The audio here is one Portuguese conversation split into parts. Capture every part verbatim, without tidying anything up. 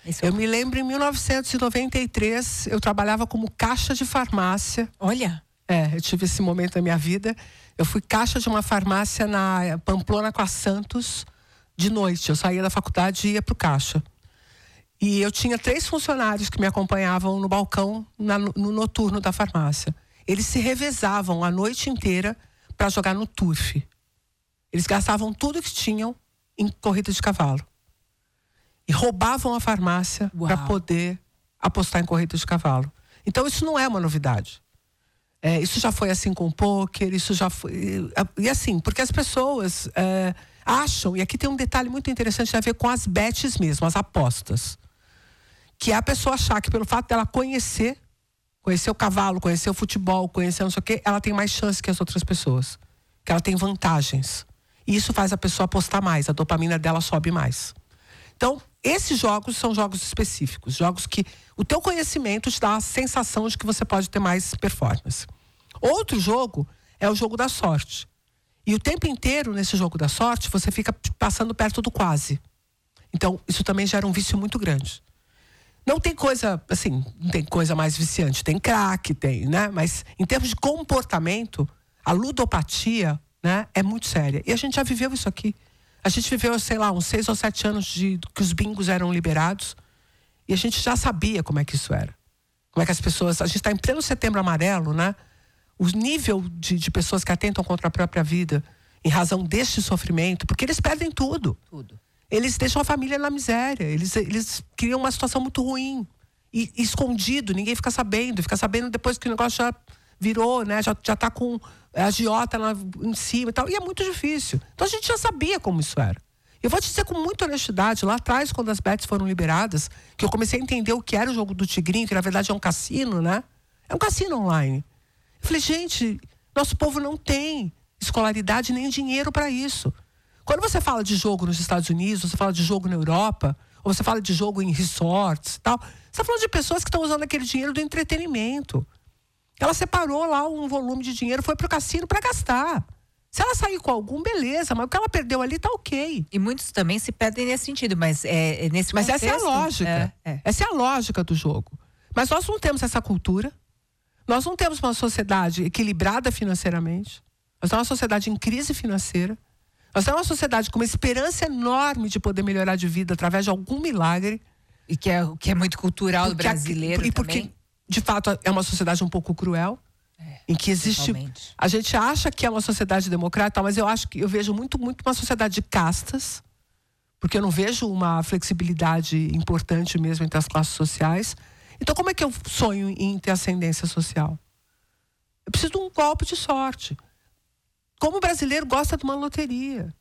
Esse eu é... me lembro, em mil novecentos e noventa e três, eu trabalhava como caixa de farmácia. Olha! É, eu tive esse momento na minha vida. Eu fui caixa de uma farmácia na Pamplona com a Santos, de noite. Eu saía da faculdade e ia pro caixa. E eu tinha três funcionários que me acompanhavam no balcão, na, no noturno da farmácia. Eles se revezavam a noite inteira para jogar no turf. Eles gastavam tudo que tinham em corrida de cavalo. E roubavam a farmácia para poder apostar em corrida de cavalo. Então isso não é uma novidade. É, isso já foi assim com o pôquer, isso já foi... E assim, porque as pessoas é, acham, e aqui tem um detalhe muito interessante, tem a ver com as bets mesmo, as apostas. Que é a pessoa achar que pelo fato dela conhecer, conhecer o cavalo, conhecer o futebol, conhecer não sei o quê, ela tem mais chance que as outras pessoas. Que ela tem vantagens. E isso faz a pessoa apostar mais, a dopamina dela sobe mais. Então, esses jogos são jogos específicos, jogos que o teu conhecimento te dá a sensação de que você pode ter mais performance. Outro jogo é o jogo da sorte. E o tempo inteiro nesse jogo da sorte, você fica passando perto do quase. Então, isso também gera um vício muito grande. Não tem coisa, assim, não tem coisa mais viciante. Tem crack, tem, né? Mas em termos de comportamento, a ludopatia, né, é muito séria. E a gente já viveu isso aqui. A gente viveu, sei lá, uns seis ou sete anos de que os bingos eram liberados. E a gente já sabia como é que isso era. Como é que as pessoas... A gente está em pleno Setembro Amarelo, né? O nível de, de pessoas que atentam contra a própria vida em razão deste sofrimento, porque eles perdem tudo. Tudo. Eles deixam a família na miséria. Eles, eles criam uma situação muito ruim. E, e escondido, ninguém fica sabendo. Fica sabendo depois que o negócio já virou, né? Já, já tá com a agiota lá em cima e tal. E é muito difícil. Então a gente já sabia como isso era. Eu vou te dizer com muita honestidade, lá atrás, quando as bets foram liberadas, que eu comecei a entender o que era o jogo do Tigrinho, que na verdade é um cassino, né? É um cassino online. Eu falei, gente, nosso povo não tem escolaridade nem dinheiro para isso. Quando você fala de jogo nos Estados Unidos, você fala de jogo na Europa, ou você fala de jogo em resorts e tal, você está falando de pessoas que estão usando aquele dinheiro do entretenimento. Ela separou lá um volume de dinheiro, foi pro cassino para gastar. Se ela sair com algum, beleza, mas o que ela perdeu ali tá ok. E muitos também se perdem nesse sentido, mas é, é nesse Mas contexto... essa é a lógica. É, é. Essa é a lógica do jogo. Mas nós não temos essa cultura. Nós não temos uma sociedade equilibrada financeiramente. Nós temos uma sociedade em crise financeira. Nós temos uma sociedade com uma esperança enorme de poder melhorar de vida através de algum milagre. E que é, que é muito cultural do brasileiro e porque, também. de fato, é uma sociedade um pouco cruel. É, em que existe... Totalmente. A gente acha que é uma sociedade democrática, mas eu acho que eu vejo muito, muito uma sociedade de castas. Porque eu não vejo uma flexibilidade importante mesmo entre as classes sociais. Então, como é que eu sonho em ter ascendência social? Eu preciso de um golpe de sorte. Como o brasileiro gosta de uma loteria,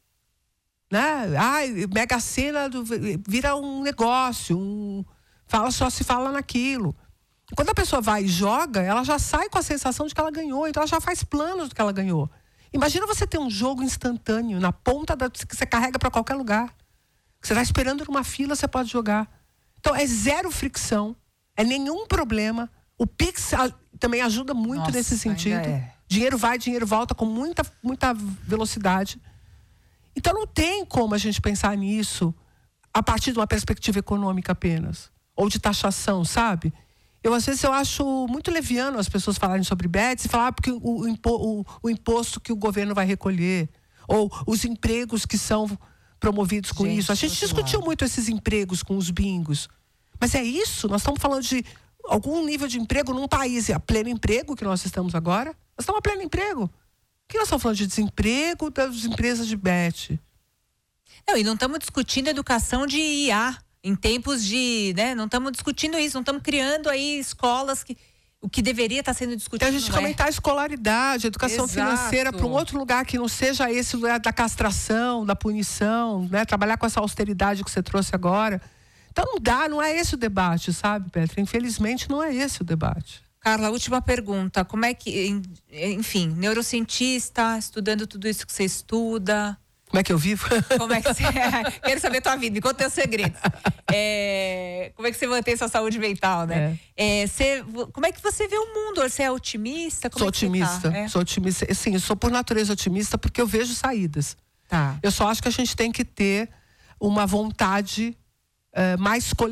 né? Ai, Mega Sena do, vira um negócio, um, fala, só se fala naquilo. Quando a pessoa vai e joga, ela já sai com a sensação de que ela ganhou, então ela já faz planos do que ela ganhou. Imagina você ter um jogo instantâneo na ponta da, que você carrega para qualquer lugar. Você está esperando numa fila, você pode jogar. Então é zero fricção, é nenhum problema. O Pix a, também ajuda muito. Nossa, nesse sentido. É. Dinheiro vai, dinheiro volta com muita, muita velocidade. Então não tem como a gente pensar nisso a partir de uma perspectiva econômica apenas. Ou de taxação, sabe? Eu, às vezes, eu acho muito leviano as pessoas falarem sobre bets e falar ah, porque o, o, o, o imposto que o governo vai recolher. Ou os empregos que são promovidos com gente, isso. A gente discutiu lado. muito esses empregos com os bingos. Mas é isso? Nós estamos falando de algum nível de emprego num país. É a pleno emprego que nós estamos agora? Nós estamos a pleno emprego. O que nós estamos falando de desemprego das empresas de bet? Não, e não estamos discutindo educação de I A em tempos de, né? Não estamos discutindo isso, não estamos criando aí escolas que o que deveria estar sendo discutido. Então a gente não comentar é. a escolaridade, a educação Exato. financeira para um outro lugar que não seja esse lugar da castração, da punição, né? Trabalhar com essa austeridade que você trouxe agora. Então não dá, não é esse o debate, sabe, Petra? Infelizmente não é esse o debate. Carla, última pergunta. Como é que, enfim, neurocientista, estudando tudo isso que você estuda... Como é que eu vivo? Como é que você... Quero saber a tua vida, me conta teus segredos. É... Como é que você mantém sua saúde mental, né? É. É, você... Como é que você vê o mundo? Você é otimista? Como sou é otimista, tá? é? sou otimista. Sim, eu sou por natureza otimista porque eu vejo saídas. Tá. Eu só acho que a gente tem que ter uma vontade uh, mais